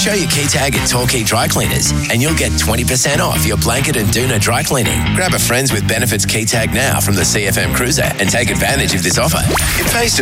Show your key tag at Torquay Dry Cleaners and you'll get 20% off your blanket and doona dry cleaning. Grab a Friends with Benefits key tag now from the CFM Cruiser and take advantage of this offer. It pays to